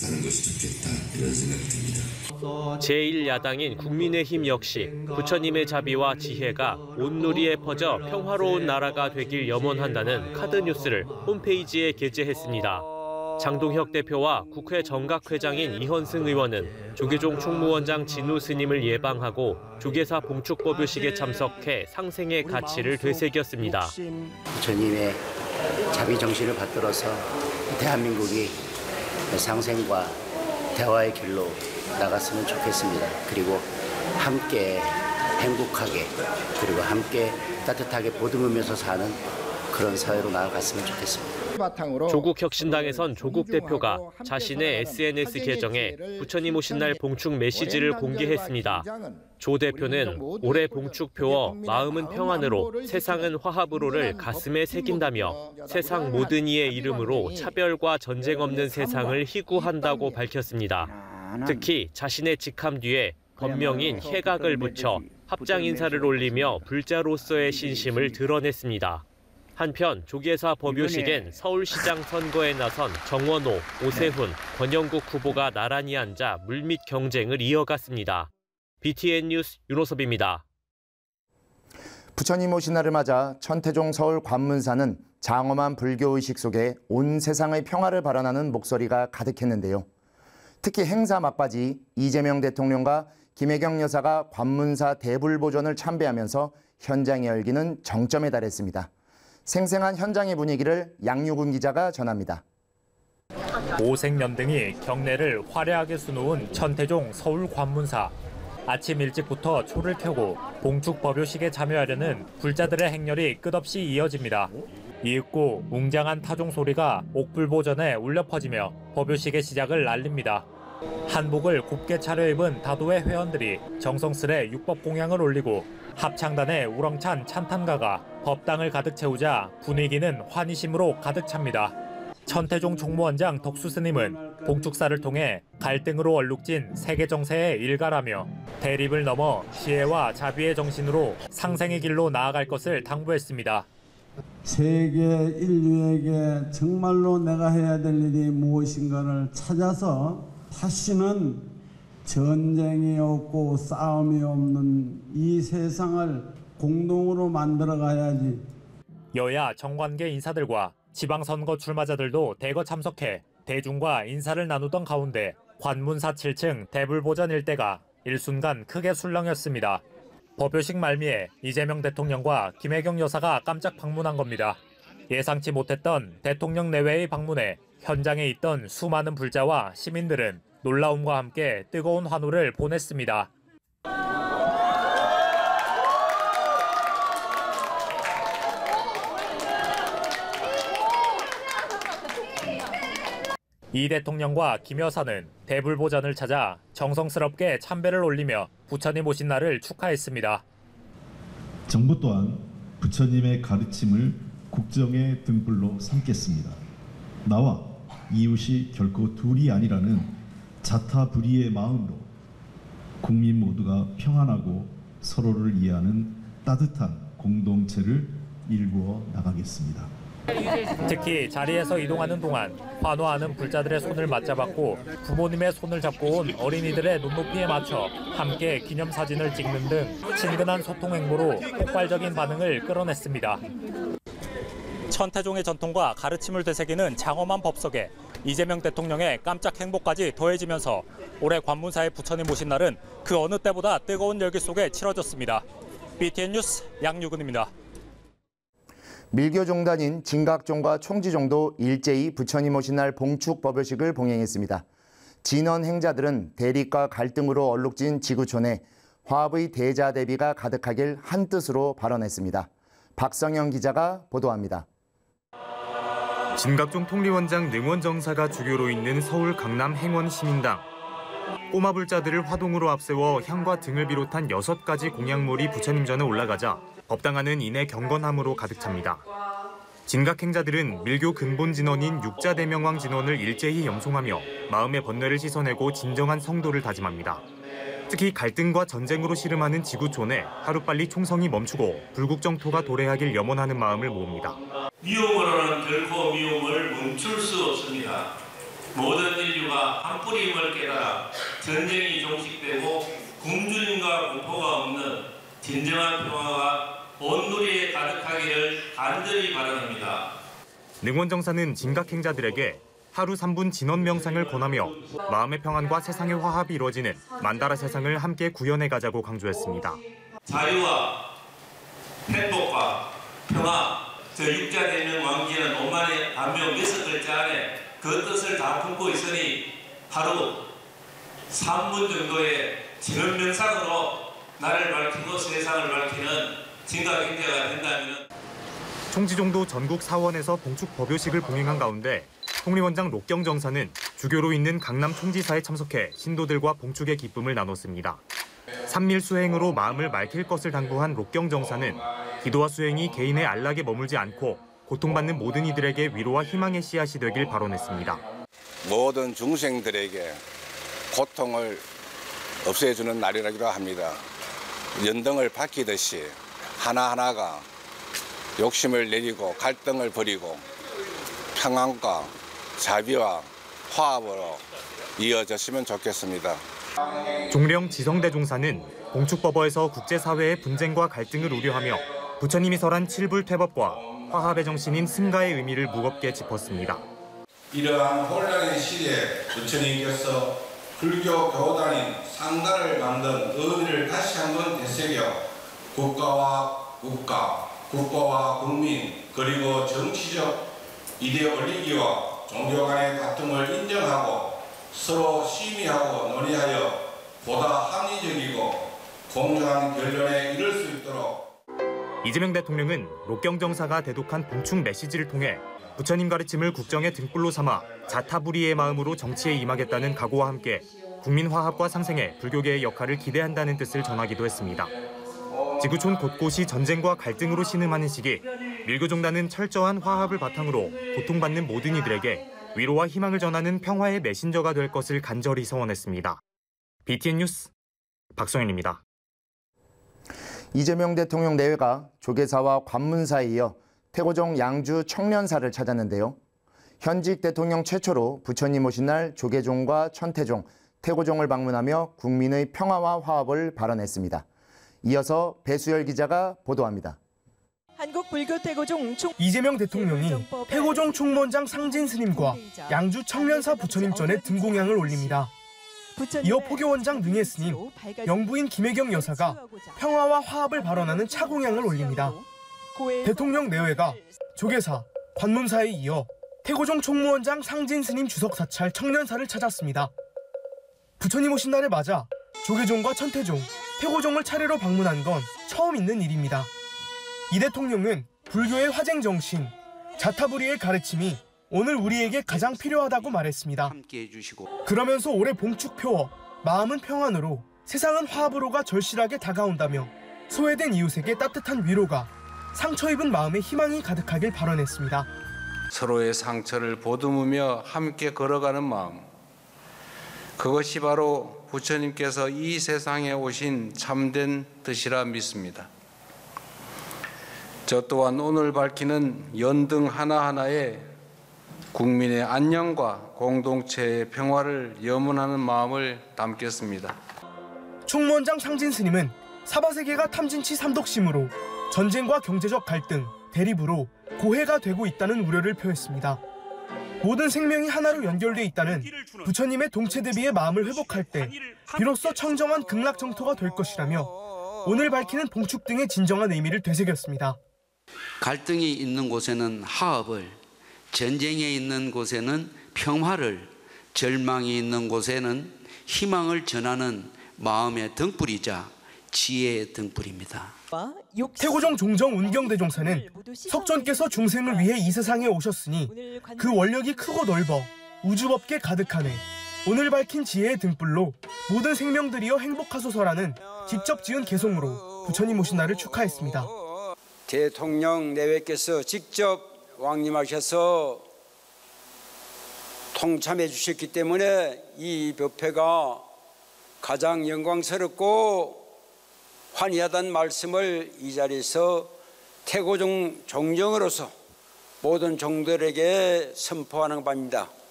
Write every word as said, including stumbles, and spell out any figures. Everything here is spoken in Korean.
사는 것이 좋겠다 이런 생각이 듭니다. 제일 야당인 국민의힘 역시 부처님의 자비와 지혜가 온 누리에 퍼져 평화로운 나라가 되길 염원한다는 카드뉴스를 홈페이지에 게재했습니다. 장동혁 대표와 국회 정각회장인 이현승 의원은 조계종 총무원장 진우 스님을 예방하고 조계사 봉축법요식에 참석해 상생의 가치를 되새겼습니다. 부처님의 자비 정신을 받들어서 대한민국이 상생과 대화의 길로 나갔으면 좋겠습니다. 그리고 함께 행복하게 그리고 함께 따뜻하게 보듬으면서 사는 그런 사회로 나아갔으면 좋겠습니다. 조국혁신당에선 조국 대표가 자신의 에스엔에스 계정에 부처님 오신 날 봉축 메시지를 공개했습니다. 조 대표는 올해 봉축표어 마음은 평안으로 세상은 화합으로를 가슴에 새긴다며 세상 모든 이의 이름으로 차별과 전쟁 없는 세상을 희구한다고 밝혔습니다. 특히 자신의 직함 뒤에 법명인 혜각을 붙여 합장 인사를 올리며 불자로서의 신심을 드러냈습니다. 한편 조계사 법요식엔 서울시장 선거에 나선 정원호, 오세훈, 권영국 후보가 나란히 앉아 물밑 경쟁을 이어갔습니다. 비티엔 뉴스 윤호섭입니다. 부처님 오신 날을 맞아 천태종 서울 관문사는 장엄한 불교의식 속에 온 세상의 평화를 발언하는 목소리가 가득했는데요. 특히 행사 막바지 이재명 대통령과 김혜경 여사가 관문사 대불보전을 참배하면서 현장의 열기는 정점에 달했습니다. 생생한 현장의 분위기를 양유근 기자가 전합니다. 오색연등이 경례를 화려하게 수놓은 천태종 서울 관문사. 아침 일찍부터 초를 켜고 봉축 법요식에 참여하려는 불자들의 행렬이 끝없이 이어집니다. 이윽고 웅장한 타종 소리가 옥불보전에 울려 퍼지며 법요식의 시작을 알립니다. 한복을 곱게 차려입은 다도의 회원들이 정성스레 육법 공양을 올리고 합창단의 우렁찬 찬탄가가 법당을 가득 채우자 분위기는 환희심으로 가득 찹니다. 천태종 총무원장 덕수 스님은 봉축사를 통해 갈등으로 얼룩진 세계 정세에 일가라며 대립을 넘어 지혜와 자비의 정신으로 상생의 길로 나아갈 것을 당부했습니다. 세계 인류에게 정말로 내가 해야 될 일이 무엇인가를 찾아서 다시는 전쟁이 없고 싸움이 없는 이 세상을 공동으로 만들어 가야지. 여야 정관계 인사들과 지방선거 출마자들도 대거 참석해 대중과 인사를 나누던 가운데 관문사 칠 층 대불보전 일대가 일순간 크게 술렁였습니다. 법요식 말미에 이재명 대통령과 김혜경 여사가 깜짝 방문한 겁니다. 예상치 못했던 대통령 내외의 방문에 현장에 있던 수많은 불자와 시민들은 놀라움과 함께 뜨거운 환호를 보냈습니다. 이 대통령과 김 여사는 대불보전을 찾아 정성스럽게 참배를 올리며 부처님 오신 날을 축하했습니다. 정부 또한 부처님의 가르침을 국정의 등불로 삼겠습니다. 나와 이웃이 결코 둘이 아니라는 자타불이의 마음으로 국민 모두가 평안하고 서로를 이해하는 따뜻한 공동체를 일구어 나가겠습니다. 특히 자리에서 이동하는 동안 환호하는 불자들의 손을 맞잡았고 부모님의 손을 잡고 온 어린이들의 눈높이에 맞춰 함께 기념사진을 찍는 등 친근한 소통 행보로 폭발적인 반응을 끌어냈습니다. 천태종의 전통과 가르침을 되새기는 장엄한 법석에 이재명 대통령의 깜짝 행보까지 더해지면서 올해 관문사의 부처님 오신 날은 그 어느 때보다 뜨거운 열기 속에 치러졌습니다. 비티엔 뉴스 양유근입니다. 밀교종단인 진각종과 총지종도 일제히 부처님 오신 날 봉축 법요식을 봉행했습니다. 진원 행자들은 대립과 갈등으로 얼룩진 지구촌에 화합의 대자 대비가 가득하길 한뜻으로 발언했습니다. 박성영 기자가 보도합니다. 진각종 통리원장 능원정사가 주교로 있는 서울 강남 행원시민당. 꼬마 불자들을 화동으로 앞세워 향과 등을 비롯한 여섯 가지 공약물이 부처님전에 올라가자 법당안은 이내 경건함으로 가득 찹니다. 진각 행자들은 밀교 근본 진원인 육자대명왕 진원을 일제히 염송하며 마음의 번뇌를 씻어내고 진정한 성도를 다짐합니다. 특히 갈등과 전쟁으로 씨름하는 지구촌에 하루빨리 총성이 멈추고 불국정토가 도래하길 염원하는 마음을 모읍니다. 미움으로는 결코 미움을 멈출 수 없습니다. 모든 인류가 한 뿌림을 깨달아 전쟁이 종식되고 굶주림과 공포가 없는 진정한 평화가 온 누리에 가득하기를 간절히 바랍니다. 능원정사는 진각행자들에게 하루 삼 분 진원 명상을 권하며 마음의 평안과 세상의 화합이 이루어지는 만다라 세상을 함께 구현해 가자고 강조했습니다. 자유와 행복과 평화, 저 육자되는 왕기는 오만의 반명 여섯 글자 안에 그 뜻을 다 품고 있으니 하루 삼 분 정도의 진원 명상으로 나를 밝히고 세상을 밝히는 진각행자가 된다면 총지종도 전국 사원에서 봉축 법요식을 봉행한 가운데 통리원장 록경정사는 주교로 있는 강남 총지사에 참석해 신도들과 봉축의 기쁨을 나눴습니다. 삼밀 수행으로 마음을 맑힐 것을 당부한 록경정사는 기도와 수행이 개인의 안락에 머물지 않고 고통받는 모든 이들에게 위로와 희망의 씨앗이 되길 발언했습니다. 모든 중생들에게 고통을 없애주는 날이라기도 합니다. 연등을 밝히듯이 하나하나가 욕심을 내리고 갈등을 버리고 평안과 자비와 화합으로 이어졌으면 좋겠습니다. 종령 지성대종사는 봉축법어에서 국제사회의 분쟁과 갈등을 우려하며 부처님이 설한 칠불퇴법과 화합의 정신인 승가의 의미를 무겁게 짚었습니다. 이러한 혼란의 시대에 부처님께서 불교 교단인 상가를 만든 의미를 다시 한번 되새겨 국가와 국가, 국가와 국민, 그리고 정치적 이데올로기와 종교 간의 다툼을 인정하고 서로 심의하고 논의하여 보다 합리적이고 공정한 결론에 이를 수 있도록. 이재명 대통령은 록경정사가 대독한 봉축 메시지를 통해 부처님 가르침을 국정의 등불로 삼아 자타불이의 마음으로 정치에 임하겠다는 각오와 함께 국민 화합과 상생에 불교계의 역할을 기대한다는 뜻을 전하기도 했습니다. 지구촌 곳곳이 전쟁과 갈등으로 신음하는 시기 밀교종단은 철저한 화합을 바탕으로 고통받는 모든 이들에게 위로와 희망을 전하는 평화의 메신저가 될 것을 간절히 소원했습니다. 비티엔 뉴스 박성현입니다. 이재명 대통령 내외가 조계사와 관문사에 이어 태고종 양주 청년사를 찾았는데요. 현직 대통령 최초로 부처님 오신 날 조계종과 천태종, 태고종을 방문하며 국민의 평화와 화합을 발언했습니다. 이어서 배수열 기자가 보도합니다. 한국 불교 태고종 총... 이재명 대통령이 태고종 총무원장 상진 스님과 양주 청년사 부처님 전에 등공양을 올립니다. 이어 포교원장 능혜 스님, 영부인 김혜경 여사가 평화와 화합을 발언하는 차공양을 올립니다. 대통령 내외가 조계사, 관문사에 이어 태고종 총무원장 상진 스님 주석 사찰 청년사를 찾았습니다. 부처님 오신 날을 맞아 조계종과 천태종, 태고종을 차례로 방문한 건 처음 있는 일입니다. 이 대통령은 불교의 화쟁 정신, 자타불이의 가르침이 오늘 우리에게 가장 필요하다고 말했습니다. 그러면서 올해 봉축 표어, 마음은 평안으로, 세상은 화합으로가 절실하게 다가온다며 소외된 이웃에게 따뜻한 위로가, 상처 입은 마음에 희망이 가득하길 발언했습니다. 서로의 상처를 보듬으며 함께 걸어가는 마음, 그것이 바로 부처님께서 이 세상에 오신 참된 뜻이라 믿습니다. 저 또한 오늘 밝히는 연등 하나하나에 국민의 안녕과 공동체의 평화를 염원하는 마음을 담겠습니다. 총무원장 상진 스님은 사바세계가 탐진치 삼독심으로 전쟁과 경제적 갈등, 대립으로 고해가 되고 있다는 우려를 표했습니다. 모든 생명이 하나로 연결돼 있다는 부처님의 동체대비의 마음을 회복할 때 비로소 청정한 극락정토가 될 것이라며 오늘 밝히는 봉축 등의 진정한 의미를 되새겼습니다. 갈등이 있는 곳에는 화합을, 전쟁이 있는 곳에는 평화를, 절망이 있는 곳에는 희망을 전하는 마음의 등불이자 지혜의 등불입니다. 태고종 종정 운경대종사는 석존께서 중생을 위해 이 세상에 오셨으니 그 원력이 크고 넓어 우주법계 가득하네. 오늘 밝힌 지혜의 등불로 모든 생명들이여 행복하소서라는 직접 지은 개송으로 부처님 오신 날을 축하했습니다. 대통령 내외께서 직접 왕림하셔서 통참해 주셨기 때문에 이 법회가 가장 영광스럽고 환희하다는 말씀을 이 자리에서 태고종 종정으로서 모든 종들에게 선포하는 바입니다.